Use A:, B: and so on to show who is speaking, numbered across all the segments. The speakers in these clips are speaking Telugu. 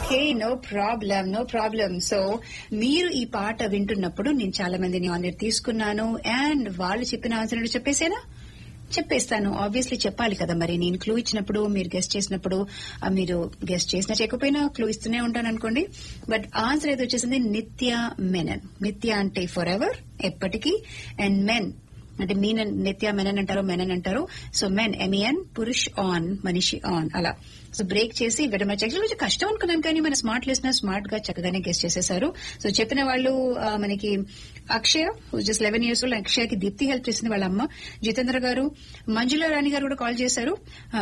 A: Okay, no problem. సో మీరు ఈ పాట వింటున్నప్పుడు నేను చాలా మందిని ఆనర్ తీసుకున్నాను అండ్ వాళ్ళు చెప్పిన ఆన్సర్ చెప్పేస్తాను. ఆబ్వియస్లీ చెప్పాలి కదా, మరి నేను క్లూ ఇచ్చినప్పుడు మీరు గెస్ట్ చేసినప్పుడు మీరు గెస్ట్ చేసినా చేయకపోయినా క్లూ ఇస్తూనే ఉంటాను అనుకోండి. బట్ ఆన్సర్ అయితే వచ్చేసింది నిత్య మెనన్. నిత్య అంటే ఫర్ ఎవర్, ఎప్పటికీ, అండ్ మెన్ అంటే నిత్య మెనన్ అంటారు. So men MEN, Purush on, మనిషి ఆన్, అలా. సో బ్రేక్ చేసి విడమర్చి కొంచెం కష్టం అనుకున్నాను, కానీ మన స్మార్ట్ లిస్నర్ స్మార్ట్ గా చక్కగానే గెస్ట్ చేసేశారు. సో చెప్పిన వాళ్ళు మనకి అక్షయ, just 11 years old. అక్షయకి Deepti help చేసింది, వాళ్ళ అమ్మ. జితేంద్ర గారు, మంజుల రాణి గారు కూడా కాల్ చేశారు.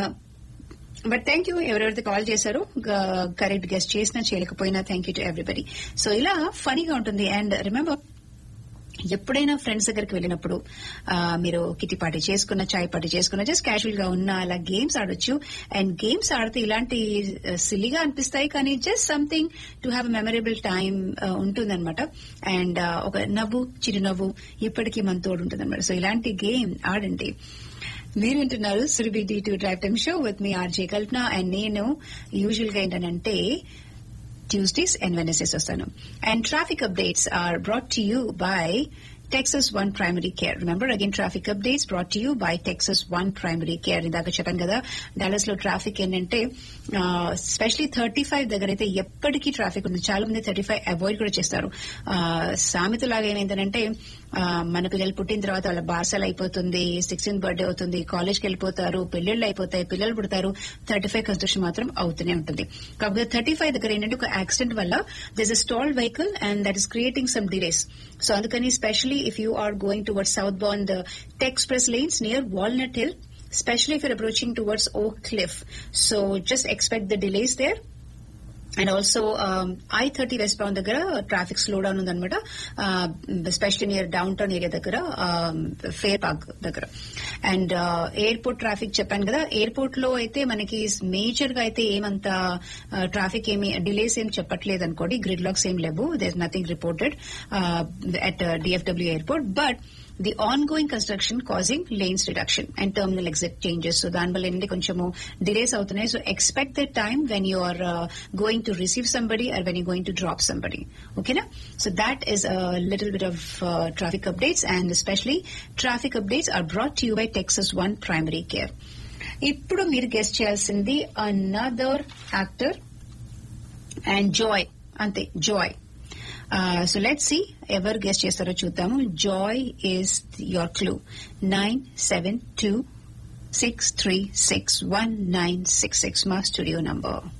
A: బట్ థ్యాంక్ యూ ఎవరెవరైతే కాల్ చేశారు, కరెక్ట్ గెస్ట్ చేసినా చేయలేకపోయినా thank you to everybody. So ఇలా ఫనీగా ఉంటుంది. అండ్ రిమెంబర్, ఎప్పుడైనా ఫ్రెండ్స్ దగ్గరికి వెళ్ళినప్పుడు మీరు కిట్టి పార్టీ చేసుకున్న, చాయ్ పార్టీ చేసుకున్న, జస్ట్ క్యాజువల్ గా ఉన్న అలా గేమ్స్ ఆడొచ్చు. అండ్ గేమ్స్ ఆడితే ఇలాంటి సిల్లీగా అనిపిస్తాయి, కానీ just something to have memorable time ఉంటుందన్నమాట. అండ్ ఒక నవ్వు, చిరునవ్వు ఇప్పటికీ మన తోడు ఉంటుందన్నమాట. సో ఇలాంటి గేమ్ ఆడండి. మీరు వింటున్నారు Surabhi D2 drive time show with me RJ Kalpana. And నేను యూజువల్ గా ఏంటంటే Tuesdays and Wednesdays వస్తాను. And traffic updates are brought to you by Texas One Primary Care. Remember, again, traffic updates brought to you by Texas One Primary Care. ఇందాక చెప్పాను కదా, డాలస్ లో ట్రాఫిక్ ఏంటంటే స్పెషలీ 35 దగ్గర అయితే ఎప్పటికీ ట్రాఫిక్ ఉంది. చాలా మంది 35 అవాయిడ్ కూడా చేస్తారు. సామెతలాగా ఏమైందంటే, మన పిల్లలు పుట్టిన తర్వాత వాళ్ళ బార్సల్ అయిపోతుంది, 16th బర్త్డే అవుతుంది, కాలేజ్కి వెళ్ళిపోతారు, పెళ్లిళ్ళు అయిపోతాయి, పిల్లలు పుడతారు, 35 కన్స్ట్రక్షన్ మాత్రం అవుతూనే ఉంటుంది. కాకపోతే 35 దగ్గర ఏంటంటే ఒక యాక్సిడెంట్ వల్ల this a stalled vehicle and that is creating some delays. So అందుకని especially if you are going towards southbound the Tech Express lanes near Walnut Hill, especially if you're approaching towards Oak Cliff, so just expect the delays there. And also I-30 westbound దగ్గర ట్రాఫిక్ స్లో డౌన్ ఉందన్నమాట, especially near down town area దగ్గర, ఫేర్ పార్క్ దగ్గర. అండ్ ఎయిర్పోర్ట్ ట్రాఫిక్ చెప్పాను కదా, ఎయిర్పోర్ట్ లో అయితే మనకి మేజర్ గా అయితే ఏమంత ట్రాఫిక్ ఏమి డిలేస్ ఏం చెప్పట్లేదు అనుకోండి, గ్రిడ్ లాక్స్ ఏం లేవు, there nothing reported at DFW airport. But the ongoing construction causing lanes reduction and terminal exit changes. So దానివల్ల ఏంటంటే కొంచెము delays అవుతున్నాయి. So expect that time when you are going to receive somebody or when you're going to drop somebody. Okay na? So that is a little bit of traffic updates, and especially traffic updates are brought to you by Texas One Primary Care. ఇప్పుడు మీరు గెస్ట్ చేయాల్సింది another actor and Joy. అంతే, Joy. So let's see ఎవరు గెస్ట్ చేస్తారో చూద్దాము. Joy is your clue. 972-636-1966 మా స్టూడియో నంబర్.